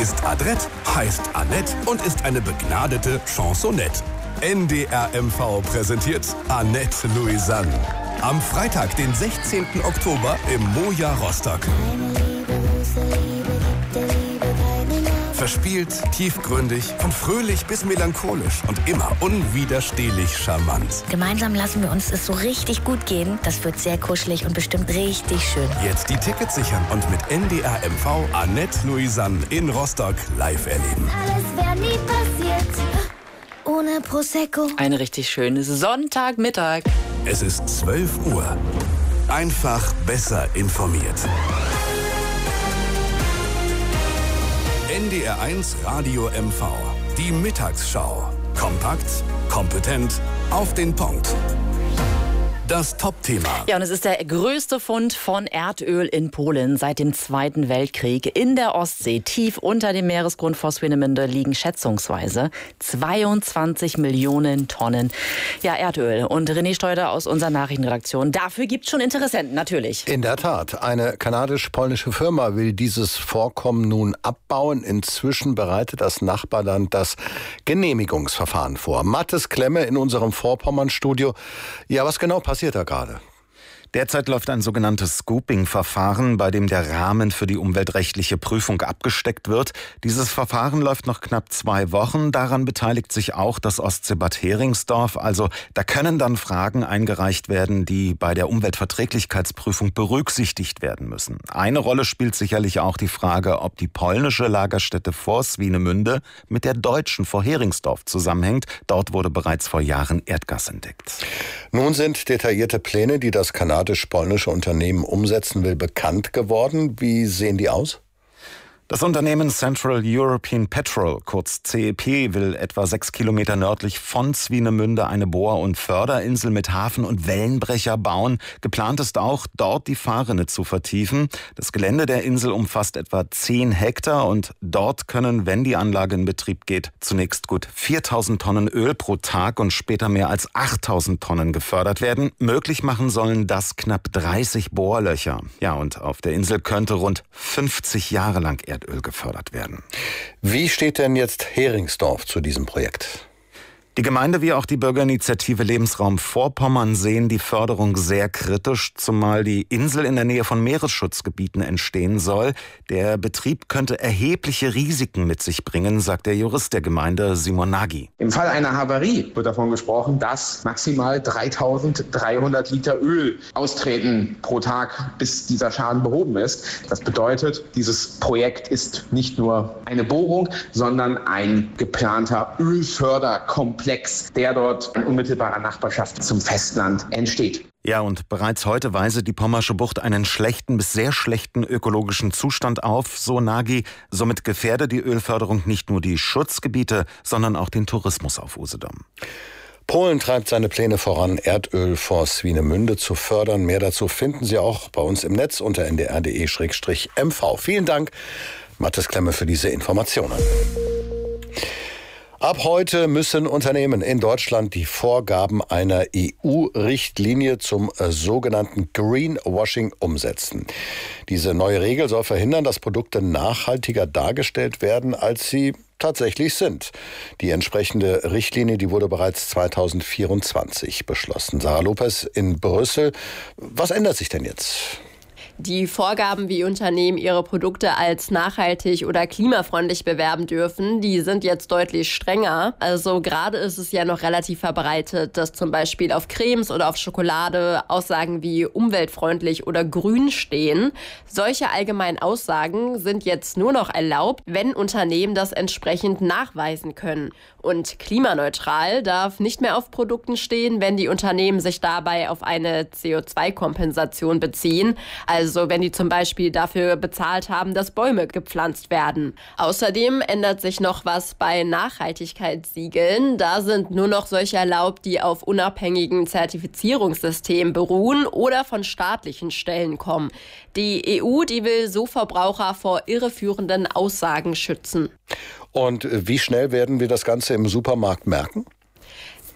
ist adrett, heißt Annette und ist eine begnadete Chansonette. NDR MV präsentiert Annette Louisanne. Am Freitag, den 16. Oktober im Moja Rostock. Verspielt, tiefgründig, von fröhlich bis melancholisch und immer unwiderstehlich charmant. Gemeinsam lassen wir uns es so richtig gut gehen. Das wird sehr kuschelig und bestimmt richtig schön. Jetzt die Tickets sichern und mit NDR MV Annette Louisanne in Rostock live erleben. Alles wäre nie passiert ohne Prosecco. Ein richtig schönes Sonntagmittag. Es ist 12 Uhr. Einfach besser informiert. NDR 1 Radio MV. Die Mittagsschau. Kompakt, kompetent, auf den Punkt. Das Top-Thema. Ja, und es ist der größte Fund von Erdöl in Polen seit dem Zweiten Weltkrieg. In der Ostsee, tief unter dem Meeresgrund vor Swinemünde, liegen schätzungsweise 22 Millionen Tonnen Erdöl. Und René Steuder aus unserer Nachrichtenredaktion. Dafür gibt es schon Interessenten, natürlich. In der Tat. Eine kanadisch-polnische Firma will dieses Vorkommen nun abbauen. Inzwischen bereitet das Nachbarland das Genehmigungsverfahren vor. Mathis Klemme in unserem Vorpommern-Studio. Ja, was genau passiert da gerade? Derzeit läuft ein sogenanntes Scoping-Verfahren, bei dem der Rahmen für die umweltrechtliche Prüfung abgesteckt wird. Dieses Verfahren läuft noch knapp 2 Wochen. Daran beteiligt sich auch das Ostseebad Heringsdorf. Also da können dann Fragen eingereicht werden, die bei der Umweltverträglichkeitsprüfung berücksichtigt werden müssen. Eine Rolle spielt sicherlich auch die Frage, ob die polnische Lagerstätte vor Swinemünde mit der deutschen vor Heringsdorf zusammenhängt. Dort wurde bereits vor Jahren Erdgas entdeckt. Nun sind detaillierte Pläne, die das kanadisch-polnische Unternehmen umsetzen will, bekannt geworden. Wie sehen die aus? Das Unternehmen Central European Petrol, kurz CEP, will etwa 6 Kilometer nördlich von Swinemünde eine Bohr- und Förderinsel mit Hafen- und Wellenbrecher bauen. Geplant ist auch, dort die Fahrrinne zu vertiefen. Das Gelände der Insel umfasst etwa 10 Hektar und dort können, wenn die Anlage in Betrieb geht, zunächst gut 4.000 Tonnen Öl pro Tag und später mehr als 8.000 Tonnen gefördert werden. Möglich machen sollen das knapp 30 Bohrlöcher. Ja, und auf der Insel könnte rund 50 Jahre lang Erdöl gefördert werden. Wie steht denn jetzt Heringsdorf zu diesem Projekt? Die Gemeinde wie auch die Bürgerinitiative Lebensraum Vorpommern sehen die Förderung sehr kritisch, zumal die Insel in der Nähe von Meeresschutzgebieten entstehen soll. Der Betrieb könnte erhebliche Risiken mit sich bringen, sagt der Jurist der Gemeinde Simon Nagy. Im Fall einer Havarie wird davon gesprochen, dass maximal 3.300 Liter Öl austreten pro Tag, bis dieser Schaden behoben ist. Das bedeutet, dieses Projekt ist nicht nur eine Bohrung, sondern ein geplanter Ölförderkomplex, der dort in unmittelbarer Nachbarschaft zum Festland entsteht. Ja, und bereits heute weise die Pommersche Bucht einen schlechten bis sehr schlechten ökologischen Zustand auf, so Nagy. Somit gefährde die Ölförderung nicht nur die Schutzgebiete, sondern auch den Tourismus auf Usedom. Polen treibt seine Pläne voran, Erdöl vor Swinemünde zu fördern. Mehr dazu finden Sie auch bei uns im Netz unter ndr.de/mv. Vielen Dank, Mathis Klemme, für diese Informationen. Ab heute müssen Unternehmen in Deutschland die Vorgaben einer EU-Richtlinie zum sogenannten Greenwashing umsetzen. Diese neue Regel soll verhindern, dass Produkte nachhaltiger dargestellt werden, als sie tatsächlich sind. Die entsprechende Richtlinie, die wurde bereits 2024 beschlossen. Sarah Lopez in Brüssel. Was ändert sich denn jetzt? Die Vorgaben, wie Unternehmen ihre Produkte als nachhaltig oder klimafreundlich bewerben dürfen, die sind jetzt deutlich strenger. Also gerade ist es ja noch relativ verbreitet, dass zum Beispiel auf Cremes oder auf Schokolade Aussagen wie umweltfreundlich oder grün stehen. Solche allgemeinen Aussagen sind jetzt nur noch erlaubt, wenn Unternehmen das entsprechend nachweisen können. Und klimaneutral darf nicht mehr auf Produkten stehen, wenn die Unternehmen sich dabei auf eine CO2-Kompensation beziehen. Also wenn die zum Beispiel dafür bezahlt haben, dass Bäume gepflanzt werden. Außerdem ändert sich noch was bei Nachhaltigkeitssiegeln. Da sind nur noch solche erlaubt, die auf unabhängigen Zertifizierungssystemen beruhen oder von staatlichen Stellen kommen. Die EU, die will so Verbraucher vor irreführenden Aussagen schützen. Und wie schnell werden wir das Ganze im Supermarkt merken?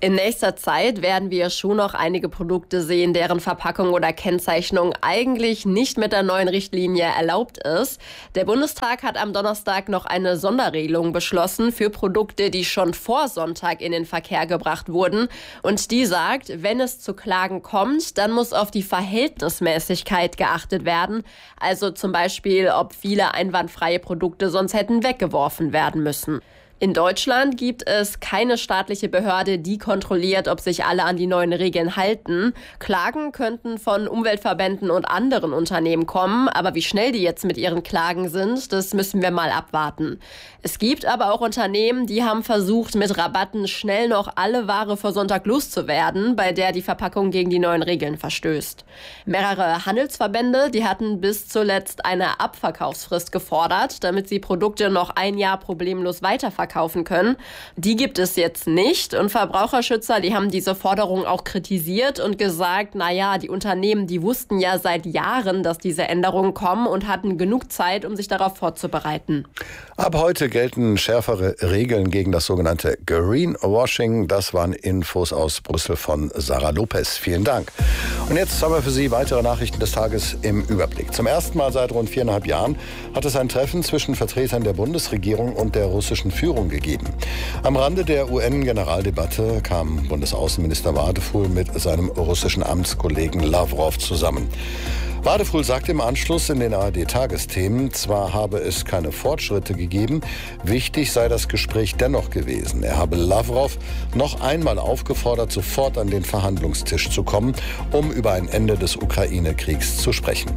In nächster Zeit werden wir schon noch einige Produkte sehen, deren Verpackung oder Kennzeichnung eigentlich nicht mit der neuen Richtlinie erlaubt ist. Der Bundestag hat am Donnerstag noch eine Sonderregelung beschlossen für Produkte, die schon vor Sonntag in den Verkehr gebracht wurden. Und die sagt, wenn es zu Klagen kommt, dann muss auf die Verhältnismäßigkeit geachtet werden. Also zum Beispiel, ob viele einwandfreie Produkte sonst hätten weggeworfen werden müssen. In Deutschland gibt es keine staatliche Behörde, die kontrolliert, ob sich alle an die neuen Regeln halten. Klagen könnten von Umweltverbänden und anderen Unternehmen kommen, aber wie schnell die jetzt mit ihren Klagen sind, das müssen wir mal abwarten. Es gibt aber auch Unternehmen, die haben versucht, mit Rabatten schnell noch alle Ware vor Sonntag loszuwerden, bei der die Verpackung gegen die neuen Regeln verstößt. Mehrere Handelsverbände, die hatten bis zuletzt eine Abverkaufsfrist gefordert, damit sie Produkte noch ein Jahr problemlos weiterverkaufen können. Die gibt es jetzt nicht und Verbraucherschützer, die haben diese Forderung auch kritisiert und gesagt, naja, die Unternehmen, die wussten ja seit Jahren, dass diese Änderungen kommen und hatten genug Zeit, um sich darauf vorzubereiten. Ab heute gelten schärfere Regeln gegen das sogenannte Greenwashing. Das waren Infos aus Brüssel von Sarah Lopez. Vielen Dank. Und jetzt haben wir für Sie weitere Nachrichten des Tages im Überblick. Zum ersten Mal seit rund 4,5 Jahren hat es ein Treffen zwischen Vertretern der Bundesregierung und der russischen Führung gegeben. Am Rande der UN-Generaldebatte kam Bundesaußenminister Wadefuhl mit seinem russischen Amtskollegen Lavrov zusammen. Wadefuhl sagte im Anschluss in den ARD-Tagesthemen, zwar habe es keine Fortschritte gegeben, wichtig sei das Gespräch dennoch gewesen. Er habe Lavrov noch einmal aufgefordert, sofort an den Verhandlungstisch zu kommen, um über ein Ende des Ukraine-Kriegs zu sprechen.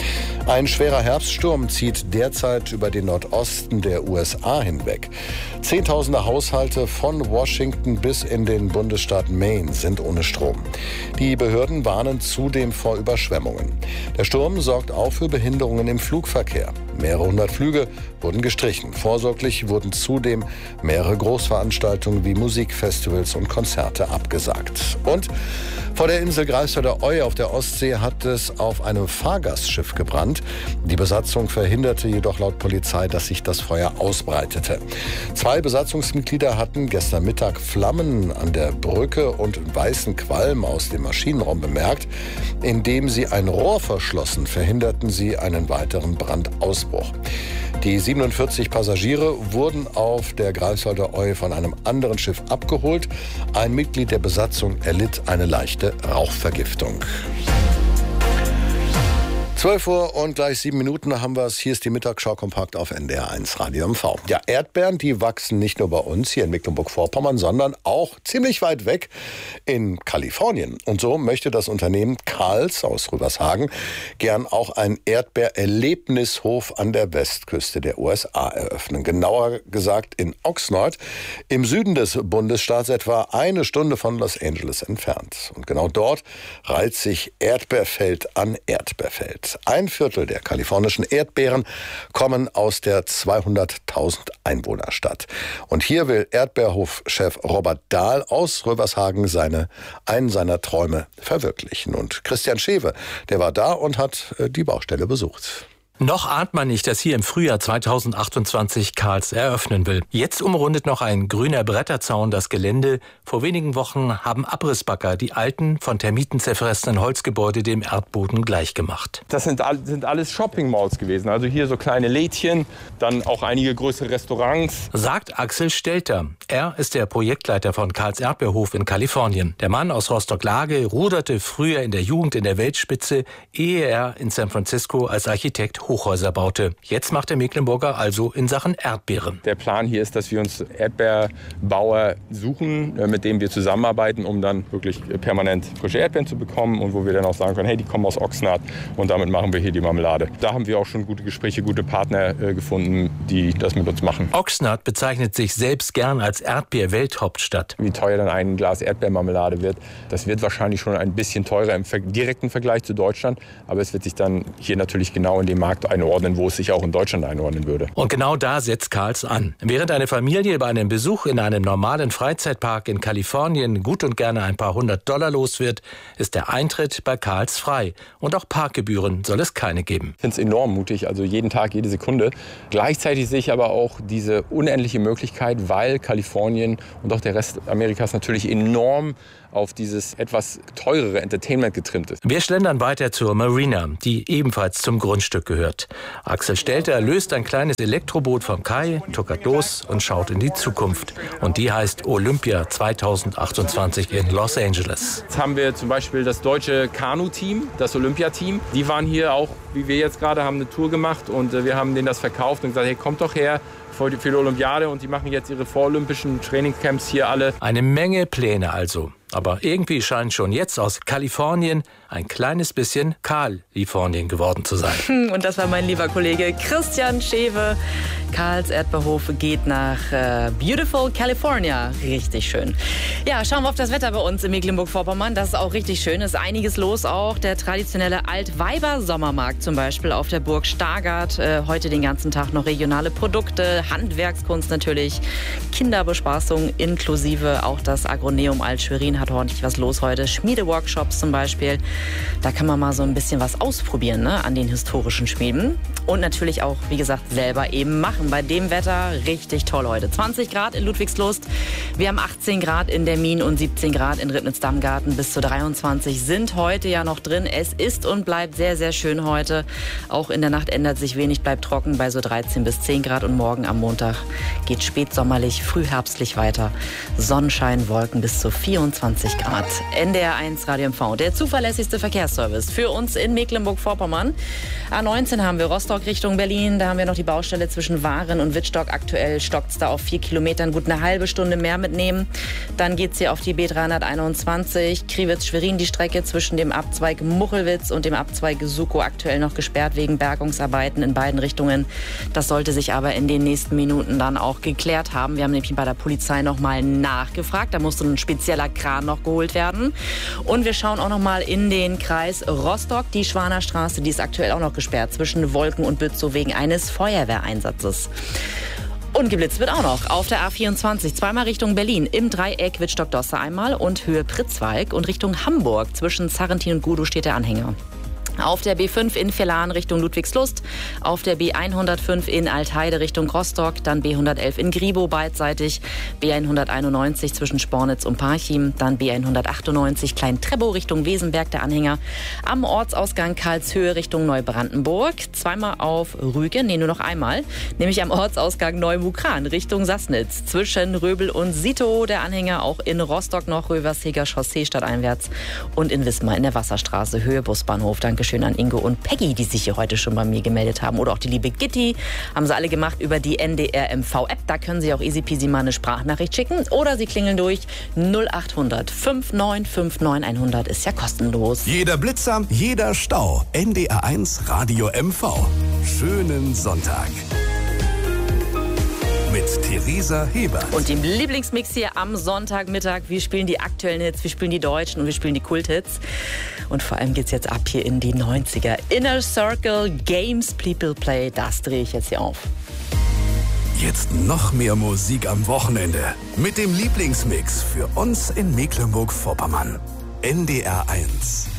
Ein schwerer Herbststurm zieht derzeit über den Nordosten der USA hinweg. Zehntausende Haushalte von Washington bis in den Bundesstaat Maine sind ohne Strom. Die Behörden warnen zudem vor Überschwemmungen. Der Sturm sorgt auch für Behinderungen im Flugverkehr. Mehrere hundert Flüge wurden gestrichen. Vorsorglich wurden zudem mehrere Großveranstaltungen wie Musikfestivals und Konzerte abgesagt. Und vor der Insel Greifswalder Oie auf der Ostsee hat es auf einem Fahrgastschiff gebrannt. Die Besatzung verhinderte jedoch laut Polizei, dass sich das Feuer ausbreitete. 2 Besatzungsmitglieder hatten gestern Mittag Flammen an der Brücke und weißen Qualm aus dem Maschinenraum bemerkt. Indem sie ein Rohr verschlossen, verhinderten sie einen weiteren Brandausbruch. Die 47 Passagiere wurden auf der Greifswalder Oie von einem anderen Schiff abgeholt. Ein Mitglied der Besatzung erlitt eine leichte Rauchvergiftung. 12 Uhr und gleich 7 Minuten haben wir es. Hier ist die Mittagsschau kompakt auf NDR 1 Radio MV. Ja, Erdbeeren, die wachsen nicht nur bei uns hier in Mecklenburg-Vorpommern, sondern auch ziemlich weit weg in Kalifornien. Und so möchte das Unternehmen Karls aus Rübershagen gern auch einen Erdbeererlebnishof an der Westküste der USA eröffnen. Genauer gesagt in Oxnard, im Süden des Bundesstaats, etwa eine Stunde von Los Angeles entfernt. Und genau dort reiht sich Erdbeerfeld an Erdbeerfeld. 1/4 der kalifornischen Erdbeeren kommen aus der 200.000 Einwohnerstadt. Und hier will Erdbeerhofchef Robert Dahl aus Rövershagen einen seiner Träume verwirklichen. Und Christian Schewe, der war da und hat die Baustelle besucht. Noch ahnt man nicht, dass hier im Frühjahr 2028 Karls eröffnen will. Jetzt umrundet noch ein grüner Bretterzaun das Gelände. Vor wenigen Wochen haben Abrissbagger die alten, von Termiten zerfressenen Holzgebäude dem Erdboden gleichgemacht. Das sind alles Shopping-Malls gewesen. Also hier so kleine Lädchen, dann auch einige größere Restaurants. Sagt Axel Stelter. Er ist der Projektleiter von Karls Erdbeerhof in Kalifornien. Der Mann aus Rostock-Lage ruderte früher in der Jugend in der Weltspitze, ehe er in San Francisco als Architekt Hochhäuser baute. Jetzt macht der Mecklenburger also in Sachen Erdbeeren. Der Plan hier ist, dass wir uns Erdbeerbauer suchen, mit denen wir zusammenarbeiten, um dann wirklich permanent frische Erdbeeren zu bekommen und wo wir dann auch sagen können, hey, die kommen aus Oxnard und damit machen wir hier die Marmelade. Da haben wir auch schon gute Gespräche, gute Partner gefunden, die das mit uns machen. Oxnard bezeichnet sich selbst gern als Erdbeer-Welthauptstadt. Wie teuer dann ein Glas Erdbeermarmelade wird, das wird wahrscheinlich schon ein bisschen teurer im direkten Vergleich zu Deutschland, aber es wird sich dann hier natürlich genau in dem Markt Markt einordnen, wo es sich auch in Deutschland einordnen würde. Und genau da setzt Karls an. Während eine Familie bei einem Besuch in einem normalen Freizeitpark in Kalifornien gut und gerne ein paar $100 los wird, ist der Eintritt bei Karls frei. Und auch Parkgebühren soll es keine geben. Ich finde es enorm mutig, also jeden Tag, jede Sekunde. Gleichzeitig sehe ich aber auch diese unendliche Möglichkeit, weil Kalifornien und auch der Rest Amerikas natürlich enorm auf dieses etwas teurere Entertainment getrimmt ist. Wir schlendern weiter zur Marina, die ebenfalls zum Grundstück gehört. Axel Stelter löst ein kleines Elektroboot vom Kai, tuckert los und schaut in die Zukunft. Und die heißt Olympia 2028 in Los Angeles. Jetzt haben wir zum Beispiel das deutsche Kanu-Team, das Olympia-Team. Die waren hier auch, wie wir jetzt gerade, haben eine Tour gemacht und wir haben denen das verkauft und gesagt, hey, kommt doch her für die Olympiade, und die machen jetzt ihre vorolympischen Trainingcamps hier alle. Eine Menge Pläne also. Aber irgendwie scheint schon jetzt aus Kalifornien ein kleines bisschen Kalifornien geworden zu sein. Und das war mein lieber Kollege Christian Schewe. Karls Erdbeerhof geht nach Beautiful California. Richtig schön. Ja, schauen wir auf das Wetter bei uns in Mecklenburg-Vorpommern. Das ist auch richtig schön. Ist einiges los auch. Der traditionelle Altweiber-Sommermarkt zum Beispiel auf der Burg Stargard. Heute den ganzen Tag noch regionale Produkte, Handwerkskunst natürlich, Kinderbespaßung inklusive. Auch das Agroneum Alt-Schwerin hat ordentlich was los heute. Schmiedeworkshops zum Beispiel. Da kann man mal so ein bisschen was ausprobieren, ne, an den historischen Schmieden. Und natürlich auch, wie gesagt, selber eben machen. Bei dem Wetter richtig toll heute. 20 Grad in Ludwigslust. Wir haben 18 Grad in der Mien und 17 Grad in Ribnitz-Dammgarten. Bis zu 23 sind heute ja noch drin. Es ist und bleibt sehr, sehr schön heute. Auch in der Nacht ändert sich wenig, bleibt trocken bei so 13 bis 10 Grad. Und morgen am Montag geht spätsommerlich, frühherbstlich weiter. Sonnenschein, Wolken bis zu 24 Grad. NDR 1 Radio MV, der zuverlässigste Verkehrsservice für uns in Mecklenburg-Vorpommern. A19 haben wir Rostock Richtung Berlin. Da haben wir noch die Baustelle zwischen Waren und Wittstock. Aktuell stockt es da auf 4 Kilometern. Gut eine halbe Stunde mehr mitnehmen. Dann geht es hier auf die B321. Kriwitz-Schwerin, die Strecke zwischen dem Abzweig Muchelwitz und dem Abzweig Sukow aktuell noch gesperrt wegen Bergungsarbeiten in beiden Richtungen. Das sollte sich aber in den nächsten Minuten dann auch geklärt haben. Wir haben nämlich bei der Polizei noch mal nachgefragt. Da musste ein spezieller Kran noch geholt werden. Und wir schauen auch noch mal in den Kreis Rostock. Die Schwanerstraße, die ist aktuell auch noch gesperrt zwischen Wolken und Bützow wegen eines Feuerwehreinsatzes. Und geblitzt wird auch noch auf der A24, zweimal Richtung Berlin, im Dreieck Wittstock-Dosse einmal und Höhe Pritzwalk, und Richtung Hamburg zwischen Zarrentin und Gudow steht der Anhänger. Auf der B5 in Villaren Richtung Ludwigslust, auf der B105 in Altheide Richtung Rostock, dann B111 in Gribow beidseitig, B191 zwischen Spornitz und Parchim, dann B198 Klein-Trebow Richtung Wesenberg, der Anhänger, am Ortsausgang Karlshöhe Richtung Neubrandenburg, zweimal auf Rügen, nur noch einmal, nämlich am Ortsausgang Neumukran Richtung Sassnitz, zwischen Röbel und Sito, der Anhänger, auch in Rostock noch Röversheger Chaussee stadteinwärts und in Wismar in der Wasserstraße Höhe Busbahnhof. Dankeschön an Ingo und Peggy, die sich hier heute schon bei mir gemeldet haben. Oder auch die liebe Gitti. Haben sie alle gemacht über die NDR MV-App. Da können Sie auch easy peasy mal eine Sprachnachricht schicken. Oder Sie klingeln durch 0800 5959 100. Ist ja kostenlos. Jeder Blitzer, jeder Stau. NDR 1 Radio MV. Schönen Sonntag. Mit Theresa Hebert. Und dem Lieblingsmix hier am Sonntagmittag. Wir spielen die aktuellen Hits, wir spielen die deutschen und wir spielen die Kulthits. Und vor allem geht's jetzt ab hier in die 90er. Inner Circle, Games People Play, das drehe ich jetzt hier auf. Jetzt noch mehr Musik am Wochenende. Mit dem Lieblingsmix für uns in Mecklenburg-Vorpommern. NDR 1.